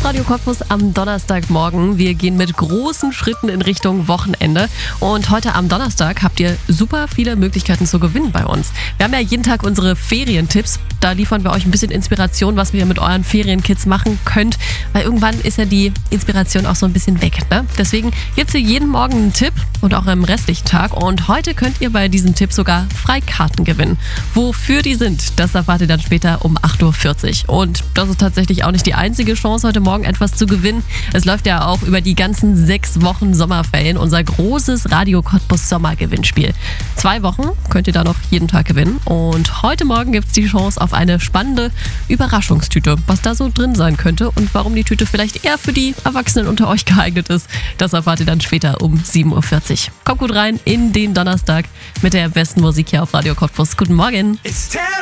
auf Radio Cottbus am Donnerstagmorgen. Wir gehen mit großen Schritten in Richtung Wochenende. Und heute am Donnerstag habt ihr super viele Möglichkeiten zu gewinnen bei uns. Wir haben ja jeden Tag unsere Ferientipps. Da liefern wir euch ein bisschen Inspiration, was ihr mit euren Ferienkits machen könnt. Weil irgendwann ist ja die Inspiration auch so ein bisschen weg. Ne? Deswegen gibt es hier jeden Morgen einen Tipp und auch am restlichen Tag. Und heute könnt ihr bei diesem Tipp sogar Freikarten gewinnen. Wofür die sind, das erfahrt ihr dann später um 8.40 Uhr. Und das ist tatsächlich auch nicht die einzige Chance, heute Morgen etwas zu gewinnen. Es läuft ja auch über die ganzen 6 Wochen Sommerferien unser großes Radio Cottbus Sommergewinnspiel. 2 Wochen könnt ihr da noch jeden Tag gewinnen. Und heute Morgen gibt es die Chance auf eine spannende Überraschungstüte. Was da so drin sein könnte und warum die Tüte vielleicht eher für die Erwachsenen unter euch geeignet ist, das erfahrt ihr dann später um 7.40 Uhr. Kommt gut rein in den Donnerstag mit der besten Musik hier auf Radio Cottbus. Guten Morgen!